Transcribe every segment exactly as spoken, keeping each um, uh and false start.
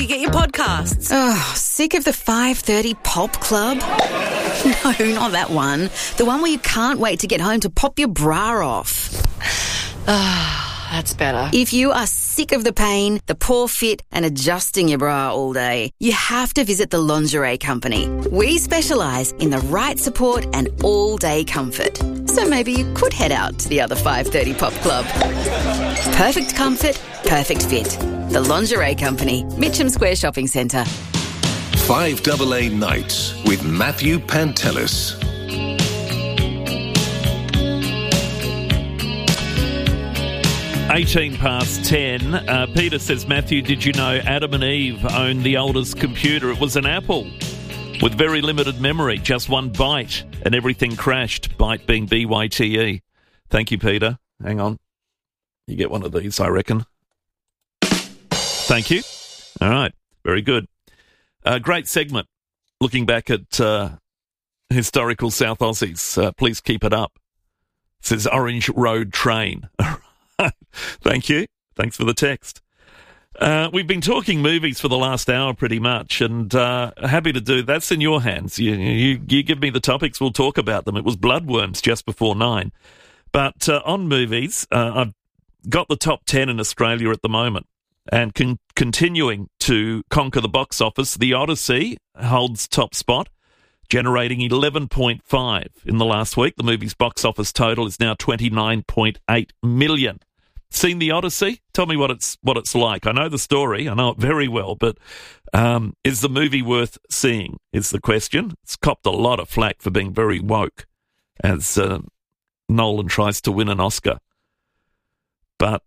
You get your podcasts. Oh, sick of the five thirty Pop Club? No, not that one. The one where you can't wait to get home to pop your bra off. Ah, that's better. If you are sick of the pain, the poor fit and adjusting your bra all day, you have to visit the Lingerie Company. We specialise in the right support and all-day comfort. So maybe you could head out to the other five thirty Pop Club. Perfect comfort, perfect fit. The Lingerie Company, Mitcham Square Shopping Centre. five A A Nights with Matthew Pantelis. eighteen past ten. Uh, Peter says, Matthew, did you know Adam and Eve owned the oldest computer? It was an Apple with very limited memory, just one byte, and everything crashed, byte being B Y T E. Thank you, Peter. Hang on. You get one of these, I reckon. Thank you. All right. Very good. Uh, great segment. Looking back at uh, historical South Aussies. Uh, please keep it up. It says Orange Road Train. Thank you. Thanks for the text. Uh, we've been talking movies for the last hour pretty much, and uh, happy to do that's in your hands. You, you, you give me the topics, we'll talk about them. It was Bloodworms just before nine. But uh, on movies, uh, I've got the top ten in Australia at the moment. And con- continuing to conquer the box office, The Odyssey holds top spot, generating eleven point five in the last week. The movie's box office total is now twenty-nine point eight million. Seen The Odyssey? Tell me what it's what it's like. I know the story, I know it very well, but um, is the movie worth seeing is the question. It's copped a lot of flack for being very woke as uh, Nolan tries to win an Oscar. But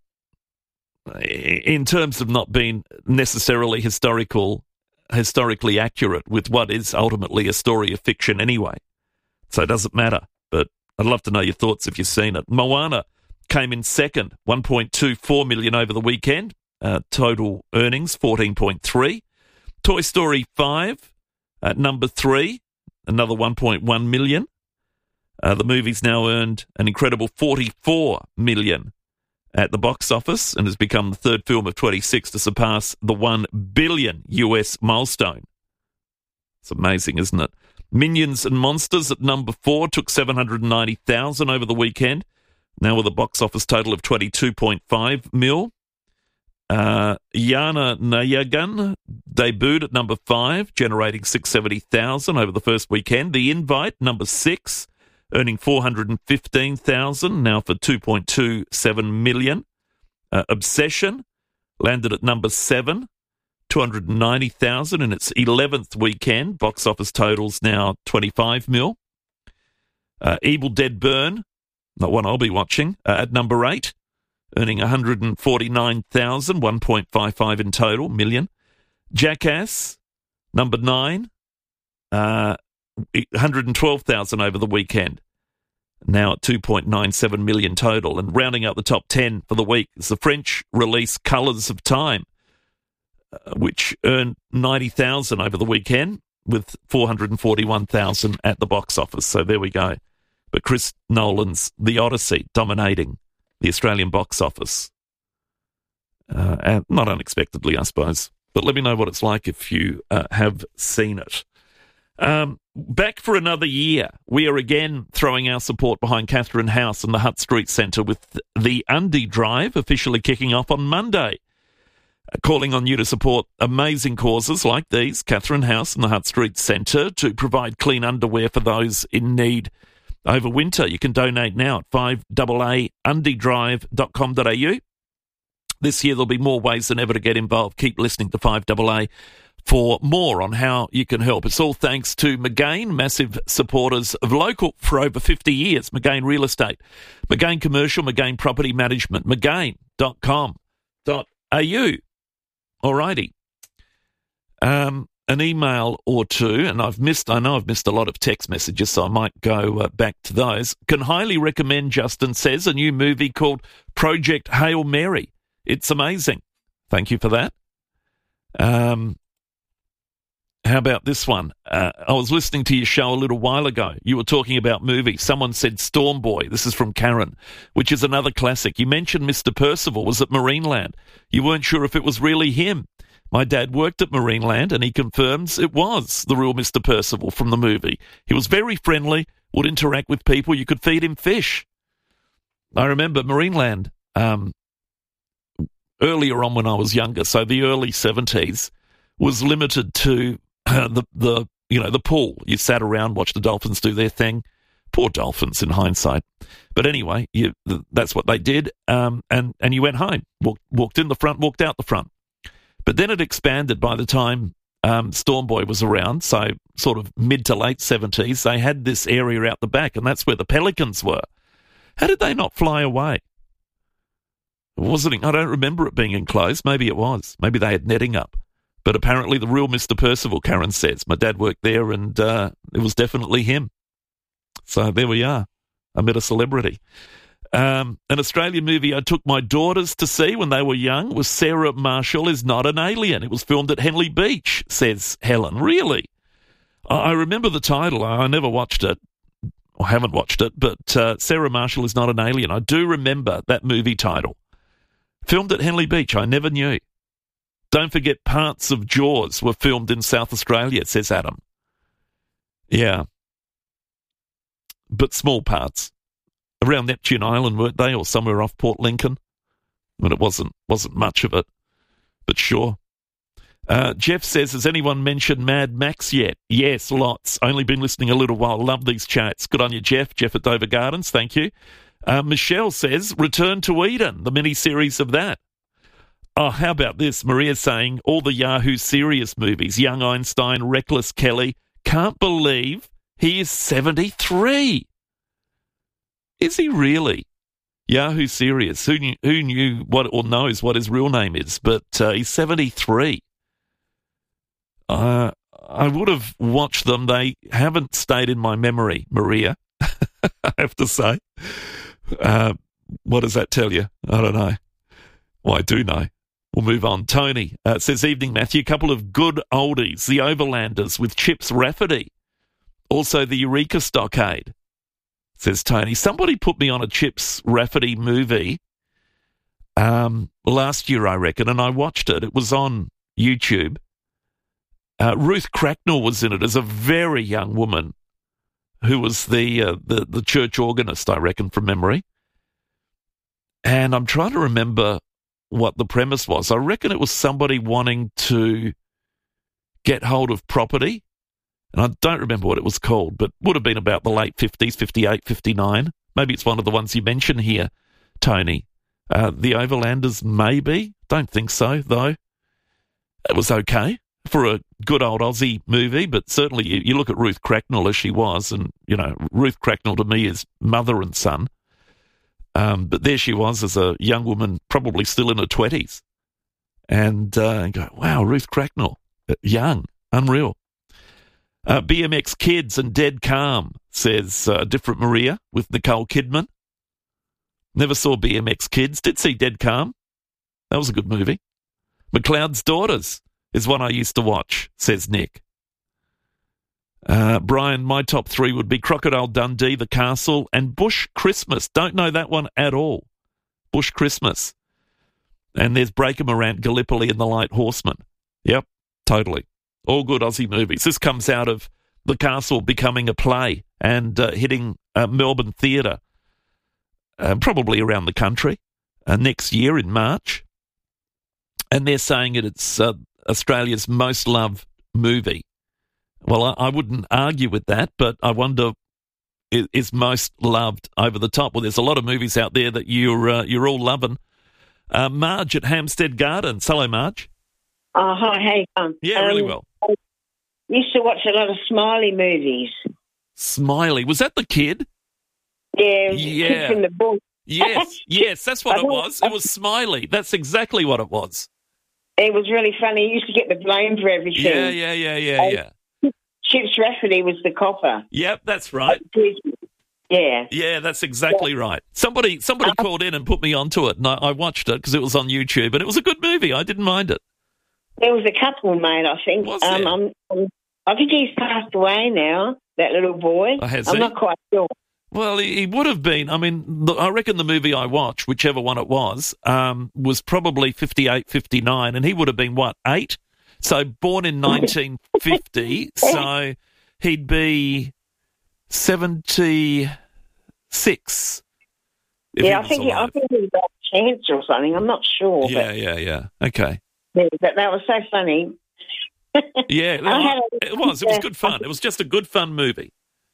in terms of not being necessarily historical, historically accurate with what is ultimately a story of fiction anyway. So it doesn't matter, but I'd love to know your thoughts if you've seen it. Moana came in second, one point two four million over the weekend. Uh, total earnings, fourteen point three. Toy Story five at number three, another one point one million. Uh, the movie's now earned an incredible forty-four million at the box office and has become the third film of twenty-six to surpass the one billion U S milestone. It's amazing, isn't it? Minions and Monsters at number four took seven hundred ninety thousand over the weekend, now with a box office total of twenty-two point five mil. Uh, Yana Nayagan debuted at number five, generating six hundred seventy thousand over the first weekend. The Invite, number six, earning four hundred fifteen thousand, now for two point two seven million. Uh, Obsession landed at number seven, two hundred ninety thousand in its eleventh weekend. Box office totals now twenty-five mil. Uh, Evil Dead Burn, not one I'll be watching, uh, at number eight, earning one hundred forty-nine thousand, one point five five in total, million. Jackass, number nine, uh, one hundred twelve thousand over the weekend, now at two point nine seven million total. And rounding out the top ten for the week is the French release Colours of Time, uh, which earned ninety thousand over the weekend with four hundred forty-one thousand at the box office. So there we go. But Chris Nolan's The Odyssey dominating the Australian box office. Uh, and not unexpectedly, I suppose. But let me know what it's like if you uh, have seen it. Um, back for another year, we are again throwing our support behind Catherine House and the Hutt Street Centre with the Undie Drive officially kicking off on Monday. Uh, calling on you to support amazing causes like these, Catherine House and the Hutt Street Centre, to provide clean underwear for those in need over winter. You can donate now at five A A undie drive dot com dot a u. This year there'll be more ways than ever to get involved. Keep listening to five A A for more on how you can help. It's all thanks to McGain, massive supporters of local for over fifty years. McGain Real Estate, McGain Commercial, McGain Property Management, McGain dot com dot a u. Alrighty. Um, an email or two, and I've missed, I know I've missed a lot of text messages, so I might go uh, back to those. Can highly recommend, Justin says, a new movie called Project Hail Mary. It's amazing. Thank you for that. Um, how about this one? Uh, I was listening to your show a little while ago. You were talking about movies. Someone said Storm Boy. This is from Karen, which is another classic. You mentioned Mister Percival was at Marineland. You weren't sure if it was really him. My dad worked at Marineland and he confirms it was the real Mister Percival from the movie. He was very friendly, would interact with people. You could feed him fish. I remember Marineland um, earlier on when I was younger, so the early seventies, was limited to uh, the, the, you know, the pool. You sat around, watched the dolphins do their thing. Poor dolphins in hindsight. But anyway, you, that's what they did. Um, and, and you went home, walked, walked in the front, walked out the front. But then it expanded by the time um, Stormboy was around, so sort of mid to late seventies. They had this area out the back, and that's where the pelicans were. How did they not fly away? Wasn't it, I don't remember it being enclosed. Maybe it was. Maybe they had netting up. But apparently the real Mister Percival, Karen says. My dad worked there, and uh, it was definitely him. So there we are. I met a celebrity. Um, an Australian movie I took my daughters to see when they were young was Sarah Marshall is Not an Alien. It was filmed at Henley Beach, says Helen. Really? I remember the title. I never watched it. I haven't watched it, but uh, Sarah Marshall is Not an Alien. I do remember that movie title. Filmed at Henley Beach. I never knew. Don't forget parts of Jaws were filmed in South Australia, says Adam. Yeah. But small parts. Around Neptune Island, weren't they, or somewhere off Port Lincoln? But it wasn't wasn't much of it. But sure. Uh, Jeff says, has anyone mentioned Mad Max yet? Yes, lots. Only been listening a little while. Love these chats. Good on you, Jeff. Jeff at Dover Gardens, thank you. Uh, Michelle says, Return to Eden, the mini-series of that. Oh, how about this? Maria's saying, all the Yahoo serious movies, Young Einstein, Reckless Kelly, can't believe he is seventy-three. Is he really? Yahoo Serious. Who knew, who knew what or knows what his real name is? But uh, he's seventy-three. Uh, I would have watched them. They haven't stayed in my memory, Maria, I have to say. Uh, what does that tell you? I don't know. Well, I do know. We'll move on. Tony uh, says, evening, Matthew. Couple of good oldies. The Overlanders with Chips Rafferty. Also the Eureka Stockade. Says Tony, somebody put me on a Chips Rafferty movie um, last year, I reckon, and I watched it. It was on YouTube. Uh, Ruth Cracknell was in it as a very young woman who was the, uh, the the church organist, I reckon, from memory. And I'm trying to remember what the premise was. I reckon it was somebody wanting to get hold of property. And I don't remember what it was called, but would have been about the late fifties, fifty-eight, fifty-nine. Maybe it's one of the ones you mentioned here, Tony. Uh, the Overlanders, maybe. Don't think so, though. It was okay for a good old Aussie movie, but certainly you, you look at Ruth Cracknell as she was, and, you know, Ruth Cracknell to me is mother and son. Um, but there she was as a young woman, probably still in her twenties. And uh, go, wow, Ruth Cracknell, young, unreal. Uh, B M X Kids and Dead Calm, says uh, Different Maria with Nicole Kidman. Never saw B M X Kids. Did see Dead Calm. That was a good movie. McLeod's Daughters is one I used to watch, says Nick. Uh, Brian, my top three would be Crocodile Dundee, The Castle, and Bush Christmas. Don't know that one at all. Bush Christmas. And there's Breaker Morant, Gallipoli, and The Light Horseman. Yep, totally. All good Aussie movies. This comes out of The Castle becoming a play and uh, hitting uh, Melbourne Theatre, uh, probably around the country, uh, next year in March. And they're saying it, it's uh, Australia's most loved movie. Well, I, I wouldn't argue with that, but I wonder, is, is most loved over the top? Well, there's a lot of movies out there that you're, uh, you're all loving. Uh, Marge at Hampstead Gardens. Hello, Marge. Oh, hi, how you going? Yeah, really um, well. I used to watch a lot of Smiley movies. Smiley. Was that the kid? Yeah, yeah. Kid from the Bush. Yes, yes, that's what it was. It was Smiley. That's exactly what it was. It was really funny. He used to get the blame for everything. Yeah, yeah, yeah, yeah, yeah. Chips Rafferty was the copper. Yep, that's right. Yeah. Yeah, that's exactly yeah. right. Somebody somebody uh, called in and put me onto it, and I, I watched it because it was on YouTube, and it was a good movie. I didn't mind it. There was a couple made, I think. Was um, there? I'm, I'm, I think he's passed away now, that little boy. Oh, has I'm he? not quite sure. Well, he, he would have been. I mean, the, I reckon the movie I watched, whichever one it was, um, was probably fifty-eight, fifty-nine, and he would have been, what, eight? So born in nineteen fifty, so he'd be seventy-six. Yeah, I think, he, I think he was about cancer or something. I'm not sure. Yeah, but, yeah, yeah. Okay. Yeah, but that was so funny. Yeah, I had a, it was. It was good fun. It was just a good fun movie.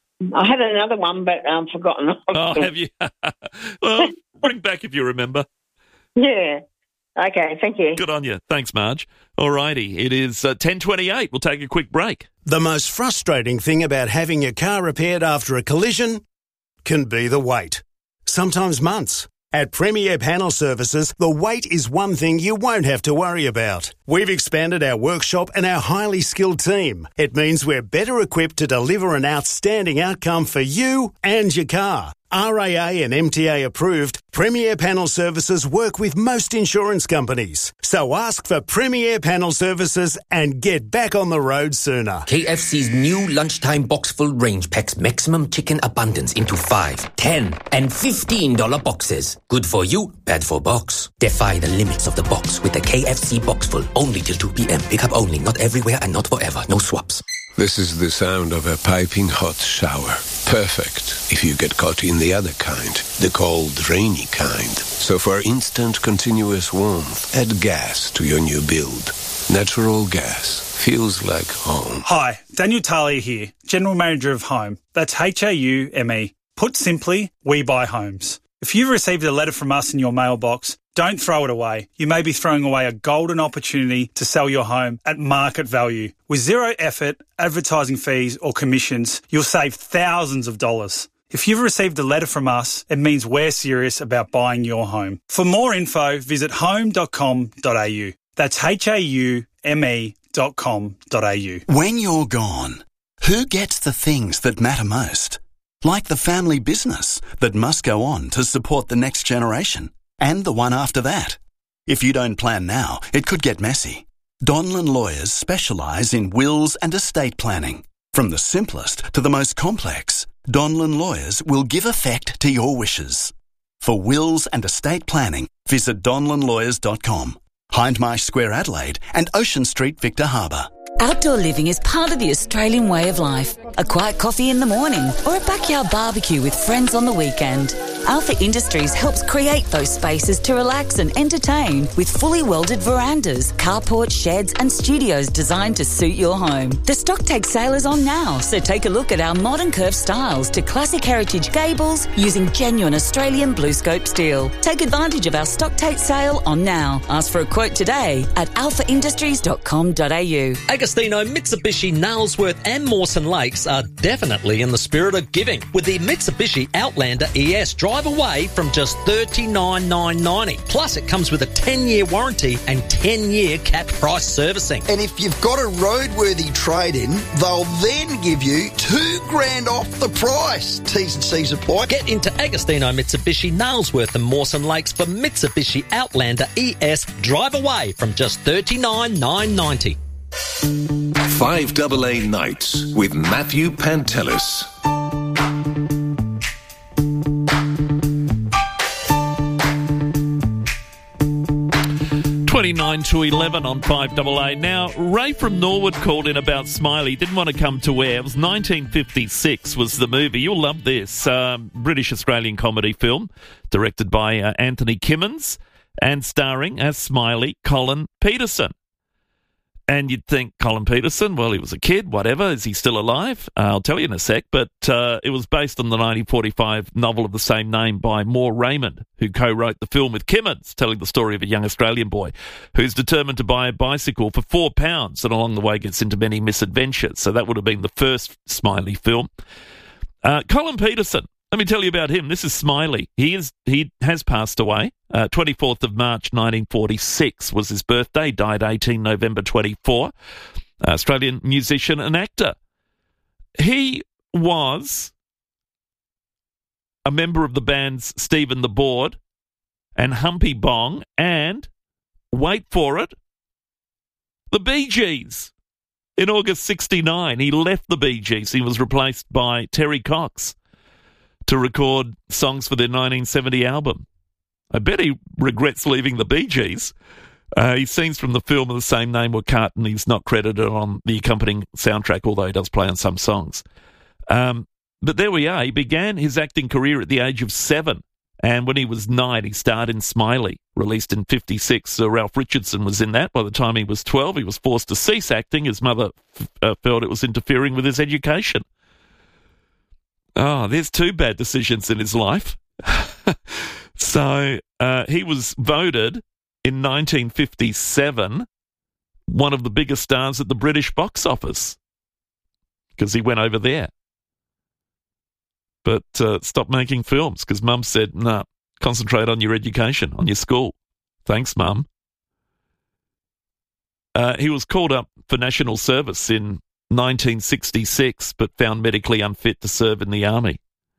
I had another one, but I've um, forgotten. Oh, have you? Well, bring back if you remember. Yeah. Okay, thank you. Good on you. Thanks, Marge. All righty. It is uh, ten twenty-eight. We'll take a quick break. The most frustrating thing about having your car repaired after a collision can be the wait. Sometimes months. At Premier Panel Services, the wait is one thing you won't have to worry about. We've expanded our workshop and our highly skilled team. It means we're better equipped to deliver an outstanding outcome for you and your car. R A A and M T A approved, Premier Panel Services work with most insurance companies. So ask for Premier Panel Services and get back on the road sooner. K F C's new lunchtime box full range packs maximum chicken abundance into five, ten, and fifteen dollar boxes. Good for you, bad for box. Defy the limits of the box with the K F C box full. Only till two p.m. Pick up only, not everywhere and not forever. No swaps. This is the sound of a piping hot shower. Perfect if you get caught in the other kind, the cold, rainy kind. So for instant, continuous warmth, add gas to your new build. Natural gas feels like home. Hi, Daniel Talia here, General Manager of Home. That's H A U M E. Put simply, we buy homes. If you've received a letter from us in your mailbox, don't throw it away. You may be throwing away a golden opportunity to sell your home at market value. With zero effort, advertising fees or commissions, you'll save thousands of dollars. If you've received a letter from us, it means we're serious about buying your home. For more info, visit home dot com dot a u. That's H A U M E dot com dot a u. When you're gone, who gets the things that matter most? Like the family business that must go on to support the next generation. And the one after that. If you don't plan now, it could get messy. Donlan Lawyers specialise in wills and estate planning. From the simplest to the most complex, Donlan Lawyers will give effect to your wishes. For wills and estate planning, visit donlan lawyers dot com. Hindmarsh Square, Adelaide, and Ocean Street, Victor Harbour. Outdoor living is part of the Australian way of life. A quiet coffee in the morning or a backyard barbecue with friends on the weekend. Alpha Industries helps create those spaces to relax and entertain with fully welded verandas, carport, sheds and studios designed to suit your home. The stock take sale is on now, so take a look at our modern curved styles to classic heritage gables using genuine Australian BlueScope steel. Take advantage of our stock take sale on now. Ask for a quote today at alpha industries dot com dot a u. Agostino, Mitsubishi, Nailsworth and Mawson Lakes are definitely in the spirit of giving with the Mitsubishi Outlander E S. Drive away from just thirty-nine thousand nine hundred ninety dollars. Plus, it comes with a ten-year warranty and ten-year capped price servicing. And if you've got a roadworthy trade-in, they'll then give you two grand off the price. T's and C's apply. Get into Agostino, Mitsubishi, Nailsworth and Mawson Lakes for Mitsubishi Outlander E S. Drive away from just thirty-nine thousand nine hundred ninety dollars. five double A Nights with Matthew Pantelis. twenty-nine to eleven on five double A. Now, Ray from Norwood called in about Smiley. Didn't want to come to air. It was nineteen fifty-six was the movie. You'll love this. Um, British-Australian comedy film directed by uh, Anthony Kimmins and starring as Smiley Colin Peterson. And you'd think, Colin Peterson, well, he was a kid, whatever. Is he still alive? Uh, I'll tell you in a sec. But uh, it was based on the nineteen forty-five novel of the same name by Moore Raymond, who co-wrote the film with Kimmins, telling the story of a young Australian boy who's determined to buy a bicycle for four pounds and along the way gets into many misadventures. So that would have been the first Smiley film. Uh, Colin Peterson, let me tell you about him. This is Smiley. He is he has passed away. Uh, twenty-fourth of March nineteen forty-six was his birthday. Died eighteenth of November twenty-four. Uh, Australian musician and actor. He was a member of the bands Stephen the Board and Humpy Bong and, wait for it, the Bee Gees. In August sixty-nine, he left the Bee Gees. He was replaced by Terry Cox. to record songs for their nineteen seventy album. I bet he regrets leaving the Bee Gees. Uh, his scenes from the film of the same name were cut, and he's not credited on the accompanying soundtrack, although he does play on some songs. Um, but there we are. He began his acting career at the age of seven, and when he was nine, he starred in Smiley, released in fifty-six. So Ralph Richardson was in that. By the time he was twelve, he was forced to cease acting. His mother uh, felt it was interfering with his education. Oh, there's two bad decisions in his life. so uh, he was voted in nineteen fifty-seven one of the biggest stars at the British box office because he went over there. But uh, stopped making films because Mum said, no, nah, concentrate on your education, on your school. Thanks, Mum. Uh, he was called up for national service in nineteen sixty-six, but found medically unfit to serve in the army.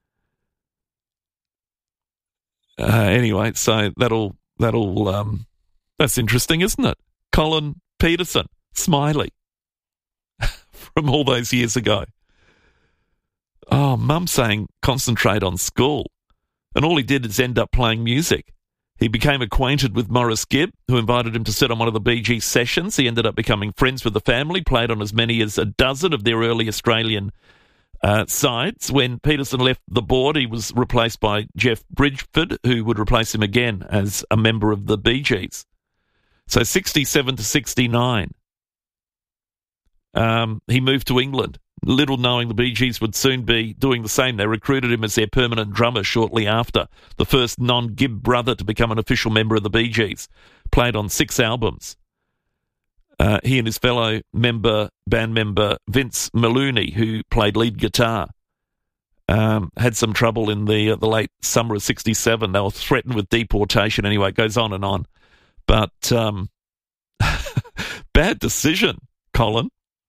Uh, anyway, so that'll, that'll, um, that's interesting, isn't it? Colin Peterson, Smiley, from all those years ago. Oh, Mum saying concentrate on school. And all he did is end up playing music. He became acquainted with Maurice Gibb, who invited him to sit on one of the Bee Gees sessions. He ended up becoming friends with the family, played on as many as a dozen of their early Australian uh, sides. When Peterson left the board, he was replaced by Jeff Bridgford, who would replace him again as a member of the Bee Gees. So sixty-seven to sixty-nine, um, he moved to England, little knowing the Bee Gees would soon be doing the same. They recruited him as their permanent drummer shortly after, the first non-Gibb brother to become an official member of the Bee Gees. Played on six albums. Uh, he and his fellow member, band member Vince Maloney, who played lead guitar, um, had some trouble in the uh, the late summer of sixty-seven. They were threatened with deportation. Anyway, it goes on and on. But um, bad decision, Colin.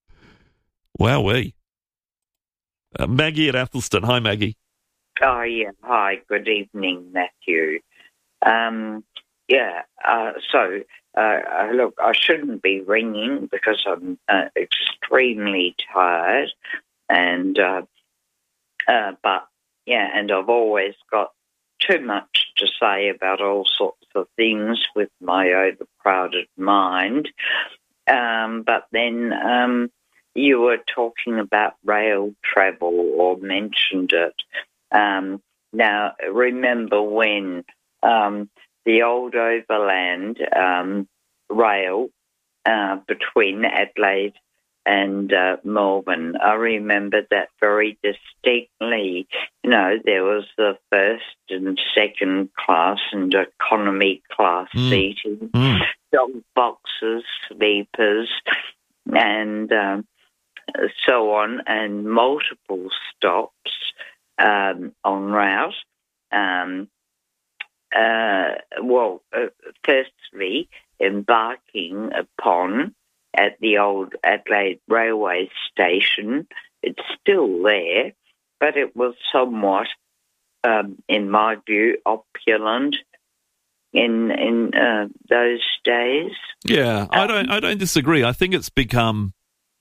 Wowee. Uh, Maggie at Athelston. Hi, Maggie. Oh, yeah. Hi. Good evening, Matthew. Um, yeah, uh, so, uh, look, I shouldn't be ringing because I'm uh, extremely tired. And, uh, uh, but, yeah, and I've always got too much to say about all sorts of things with my overcrowded mind. Um, but then... Um, You were talking about rail travel or mentioned it. Um, now, remember when um, the old overland um, rail uh, between Adelaide and uh, Melbourne, I remember that very distinctly. You know, there was the first and second class and economy class mm. seating, mm. dog boxes, sleepers, and... Um, so on, and multiple stops um, en route. Um, uh, well, uh, firstly, embarking upon at the old Adelaide railway station. It's still there, but it was somewhat, um, in my view, opulent in in uh, those days. Yeah, I don't. I don't disagree. I think it's become.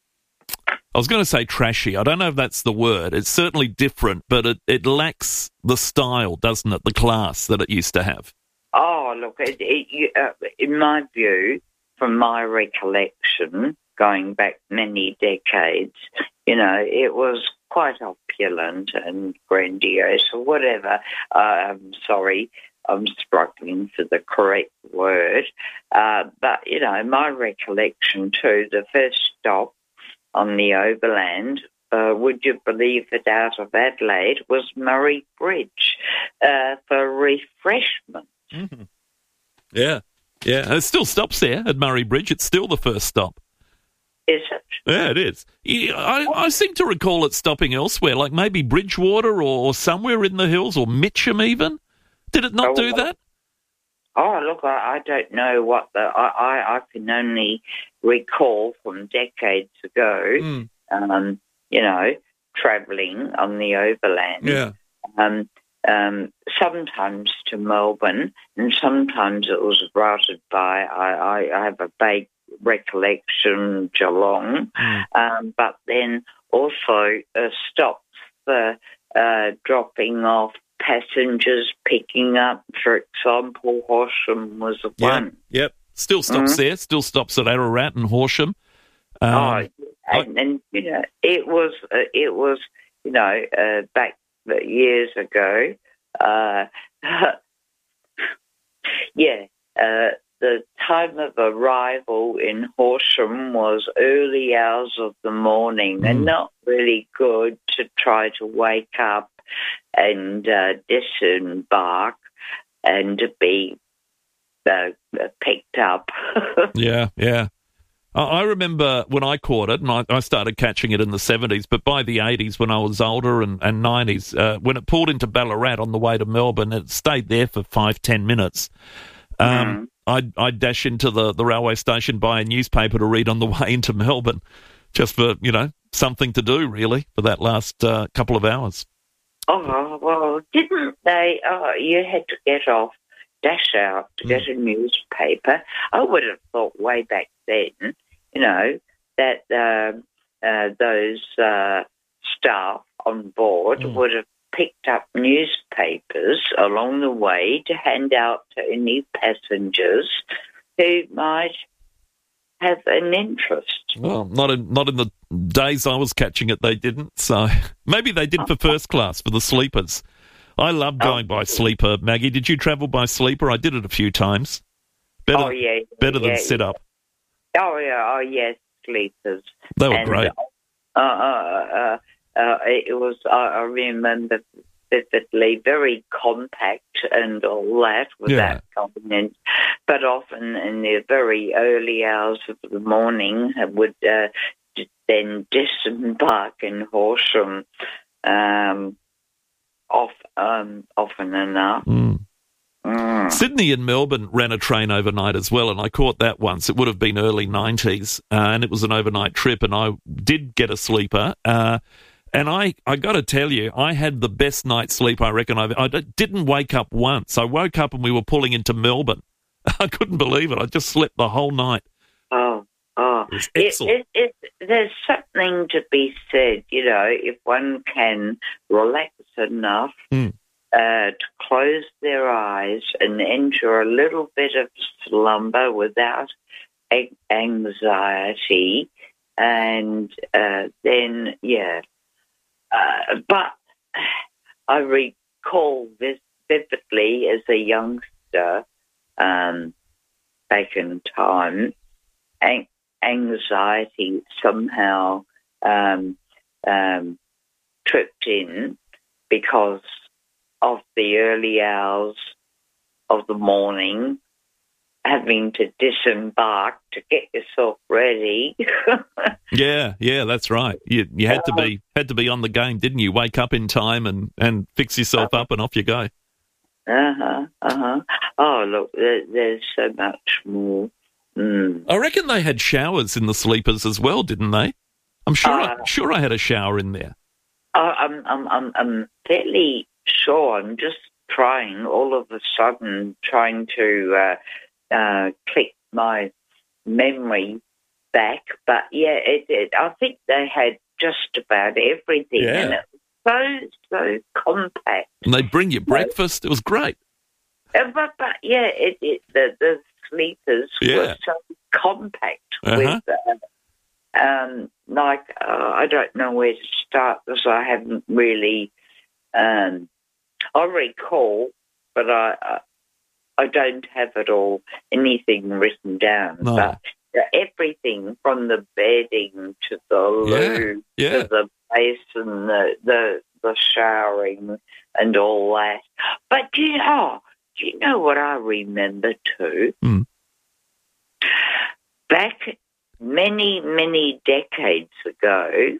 I was going to say trashy. I don't know if that's the word. It's certainly different, but it, it lacks the style, doesn't it, the class that it used to have? Oh, look, it, it, uh, in my view, from my recollection, going back many decades, you know, it was quite opulent and grandiose or whatever. Uh, I'm sorry, I'm struggling for the correct word. Uh, but, you know, my recollection too, the first stop on the overland, uh, would you believe it, out of Adelaide, was Murray Bridge uh, for refreshment. Mm-hmm. Yeah, yeah. It still stops there at Murray Bridge. It's still the first stop. Is it? Yeah, it is. I, I seem to recall it stopping elsewhere, like maybe Bridgewater or somewhere in the hills, or Mitcham even. Did it not oh, do that? Oh, look, I, I don't know what the... I, I, I can only recall from decades ago, mm. um, you know, travelling on the overland. Yeah. Um, um, sometimes to Melbourne, and sometimes it was routed by, I, I, I have a vague recollection, Geelong, mm. um, but then also uh, stops for uh, dropping off passengers, picking up, for example, Horsham was the Yeah, one. yep. Still stops Mhm. there. Still stops at Ararat and Horsham. Um, oh, and, and you know, it was uh, it was you know uh, back years ago. Uh, yeah, uh, the time of arrival in Horsham was early hours of the morning, Mm. and not really good to try to wake up and uh, disembark and to be uh, picked up. Yeah, yeah. I I remember when I caught it, and I, I started catching it in the seventies, but by the eighties, when I was older, and, and nineties, uh, when it pulled into Ballarat on the way to Melbourne, it stayed there for five, ten minutes. Um, Mm. I'd, I'd dash into the, the railway station, buy a newspaper to read on the way into Melbourne, just for, you know, something to do, really, for that last uh, couple of hours. Oh, well, didn't they? Oh, you had to get off, dash out to get a newspaper. I would have thought way back then, you know, that uh, uh, those uh, staff on board Mm. would have picked up newspapers along the way to hand out to any passengers who might have an interest. Well, not in not in the days I was catching it, they didn't. So maybe they did for first class, for the sleepers. I love going by sleeper, Maggie. Did you travel by sleeper? I did it a few times. Better, oh, yeah. better yeah, than sit up. Oh, yeah, oh, yes, sleepers. They were And, great. Uh, uh, uh, uh, it was, I, I remember vividly, very compact and all that without comment, but often in the very early hours of the morning I would uh, d- then disembark in Horsham um, off, um, often enough. Mm. Mm. Sydney and Melbourne ran a train overnight as well, and I caught that once. It would have been early nineties, uh, and it was an overnight trip, and I did get a sleeper. Uh, and I, I got to tell you, I had the best night's sleep I reckon I've... I d- didn't wake up once. I woke up and we were pulling into Melbourne. I couldn't believe it. I just slept the whole night. Oh, oh. It was It, excellent. it, it, there's something to be said, you know, if one can relax enough Mm. uh, to close their eyes and enter a little bit of slumber without a- anxiety, and uh, then, yeah. Uh, but I recall this vividly as a youngster, um, back in time, an- anxiety somehow um, um, tripped in because of the early hours of the morning, having to disembark to get yourself ready. Yeah, yeah, that's right. You you had to be had to be on the game, didn't you? Wake up in time and, and fix yourself up, and off you go. Uh-huh, uh-huh. Oh, look, there, there's so much more. Mm. I reckon they had showers in the sleepers as well, didn't they? I'm sure. Uh, I, sure, I had a shower in there. I, I'm, I'm, I'm, I'm fairly sure. I'm just trying, all of a sudden, trying to uh, uh, click my memory back. But yeah, it, it, I think they had just about everything, Yeah. and it was so so compact. And they'd bring you breakfast. It was great. Uh, but but yeah, it, it the the sleepers Yeah. were so compact Uh-huh. with. Uh, Um, like, uh, I don't know where to start because I haven't really, um, I recall, but I, I I don't have it all, anything written down. No. But uh, everything from the bedding to the loo yeah. to the basin, the, the, the showering and all that. But do you know, do you know what I remember too? Mm. Back many, many decades ago,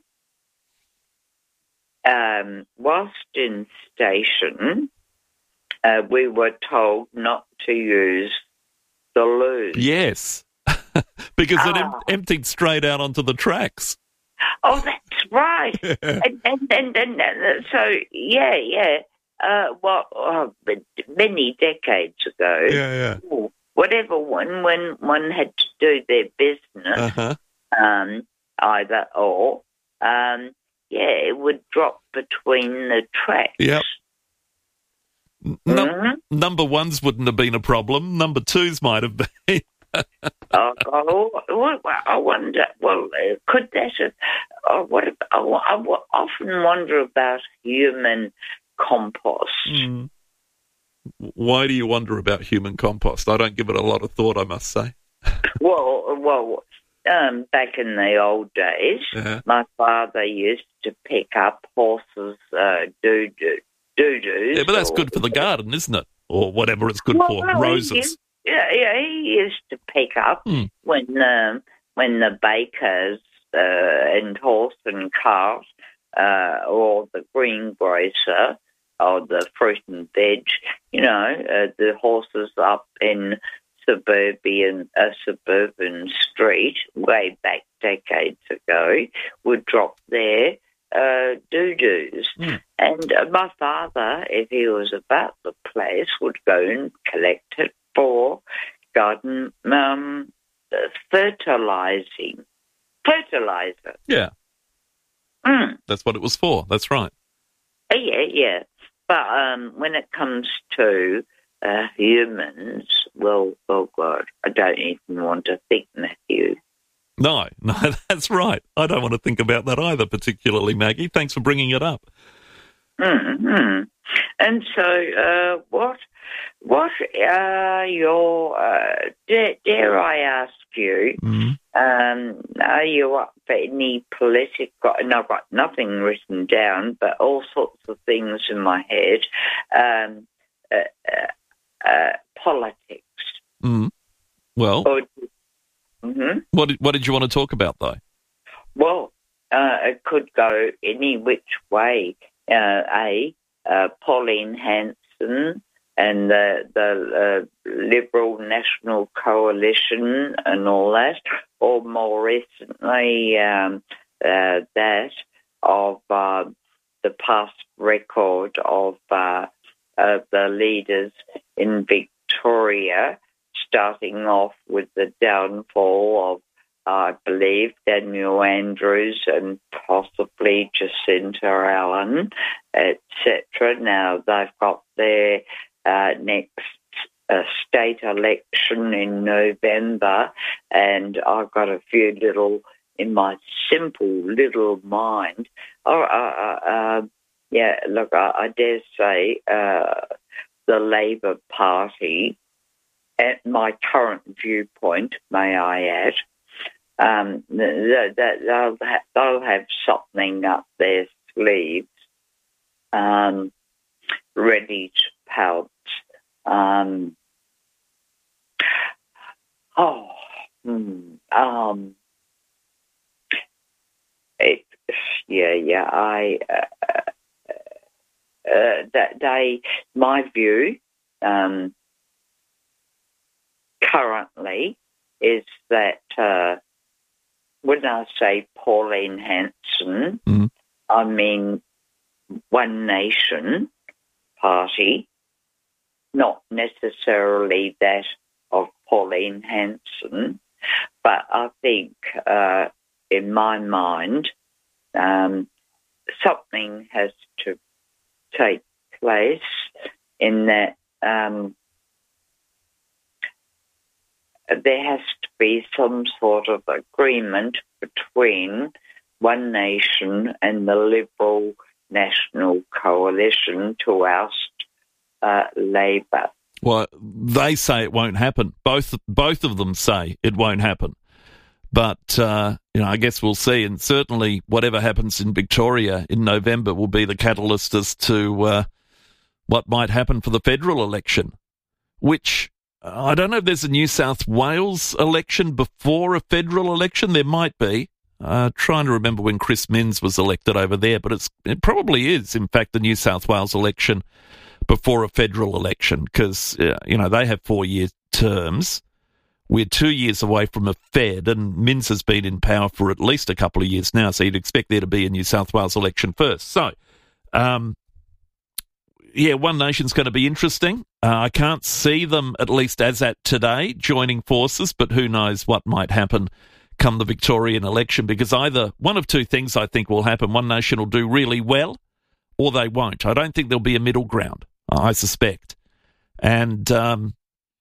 um, whilst in station, uh, we were told not to use the loo. Yes, because it Ah. em- emptied straight out onto the tracks. Oh, that's right. and, and, and, and uh, so, yeah, yeah. Uh, well, oh, but many decades ago, Yeah, yeah. whatever one, when one had to do their business, Uh-huh. um, either or, um, yeah, it would drop between the tracks. Yep. Num- Mm-hmm. Number ones wouldn't have been a problem. Number twos might have been. oh, oh, well, I wonder, well, uh, could that have, uh, what, if- I, I often wonder about human compost. Mm. Why do you wonder about human compost? I don't give it a lot of thought, I must say. well, well, um, back in the old days, Yeah. my father used to pick up horses' uh, doo-doo. Doo-doos. Yeah, but that's or- good for the garden, isn't it? Or whatever it's good Well, for, no, he roses. used- Yeah, yeah, he used to pick up Hmm. when um, when the bakers uh, and horse and cart uh, or the greengrocer or the fruit and veg, you know, uh, the horses up in suburban a suburban street way back decades ago would drop their uh, doo-doos. Mm. And uh, my father, if he was about the place, would go and collect it for garden um, uh, fertilizing. Fertilizer. Yeah. Mm. That's what it was for. That's right. Uh, yeah, yeah. But um, when it comes to uh, humans, well, oh God, I don't even want to think, Matthew. No, no, that's right. I don't want to think about that either, particularly, Maggie. Thanks for bringing it up. Mm-hmm. And so, uh, what, what are your? Uh, dare, dare I ask you? Mm. Um, are you up for any political? And I've got nothing written down, but all sorts of things in my head. Um, uh, uh, uh, politics. Mm. Well, Or, mm-hmm. what did, what did you want to talk about, though? Well, uh, it could go any which way. Uh, a uh, Pauline Hanson and the the uh, Liberal National Coalition and all that, or more recently um, uh, that of uh, the past record of uh, uh, the leaders in Victoria, starting off with the downfall of, I believe, Daniel Andrews and possibly Jacinta Allen, et cetera. Now they've got their uh, next uh, state election in November, and I've got a few little, in my simple little mind, oh, uh, uh, uh, yeah, look, I, I dare say uh, the Labor Party, at my current viewpoint, may I add, Um, that they'll, ha- they'll have something up their sleeves, um, ready to pounce. Um, oh, hmm, um, it, yeah, yeah. I uh, uh, that they, my view, um, currently is that. Uh, When I say Pauline Hanson, mm. I mean One Nation Party, not necessarily that of Pauline Hanson, but I think, uh, in my mind, um, something has to take place in that um, there has to be some sort of agreement between One Nation and the Liberal National Coalition to oust uh, Labor. Well, they say it won't happen. Both both of them say it won't happen. But, uh, you know, I guess we'll see. And certainly whatever happens in Victoria in November will be the catalyst as to uh, what might happen for the federal election, which I don't know if there's a New South Wales election before a federal election. There might be. Uh, trying to remember when Chris Minns was elected over there, but it's it probably is, in fact, the New South Wales election before a federal election because, uh, you know, they have four-year terms. We're two years away from a Fed, and Minns has been in power for at least a couple of years now, so you'd expect there to be a New South Wales election first. So, um, yeah, One Nation's going to be interesting. Uh, I can't see them, at least as at today, joining forces, but who knows what might happen come the Victorian election, because either one of two things I think will happen. One nation will do really well, or they won't. I don't think there'll be a middle ground, I suspect. And um,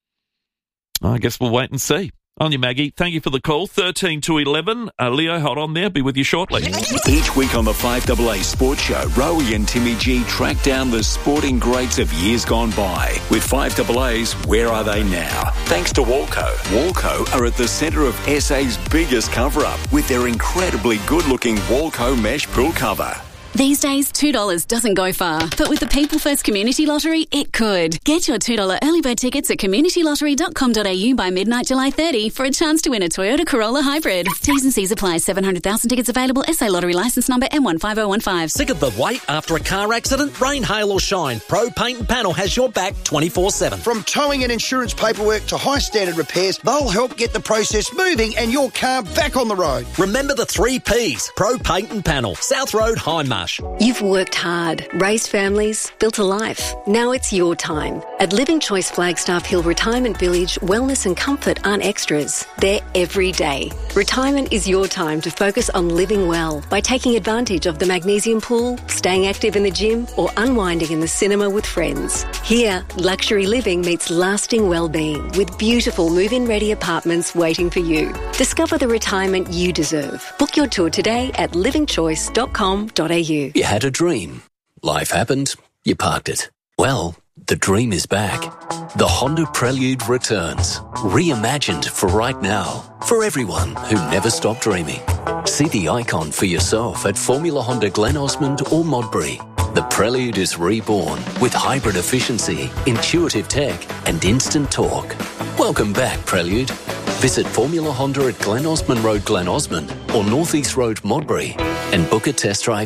I guess we'll wait and see. On you, Maggie. Thank you for the call. thirteen to eleven. Uh, Leo, hold on there. Be with you shortly. Each week on the five A A Sports Show, Rowie and Timmy G track down the sporting greats of years gone by. With five A A's Where Are They Now? Thanks to Walco. Walco are at the centre of S A's biggest cover-up with their incredibly good-looking Walco mesh pool cover. These days, two dollars doesn't go far, but with the People First Community Lottery, it could. Get your two dollars early bird tickets at community lottery dot com dot a u by midnight July thirtieth for a chance to win a Toyota Corolla Hybrid. T's and C's apply. seven hundred thousand tickets available. S A Lottery licence number M one five oh one five. Sick of the wait after a car accident? Rain, hail or shine, Pro Paint and Panel has your back twenty-four seven. From towing and insurance paperwork to high standard repairs, they'll help get the process moving and your car back on the road. Remember the three P's. Pro Paint and Panel. South Road, Hindmarsh. You've worked hard, raised families, built a life. Now it's your time. At Living Choice Flagstaff Hill Retirement Village, wellness and comfort aren't extras. They're every day. Retirement is your time to focus on living well by taking advantage of the magnesium pool, staying active in the gym, or unwinding in the cinema with friends. Here, luxury living meets lasting well-being with beautiful move-in ready apartments waiting for you. Discover the retirement you deserve. Book your tour today at living choice dot com dot a u. You had a dream. Life happened. You parked it. Well, the dream is back. The Honda Prelude returns. Reimagined for right now. For everyone who never stopped dreaming. See the icon for yourself at Formula Honda Glen Osmond or Modbury. The Prelude is reborn with hybrid efficiency, intuitive tech and instant torque. Welcome back, Prelude. Visit Formula Honda at Glen Osmond Road, Glen Osmond or North East Road, Modbury and book a test drive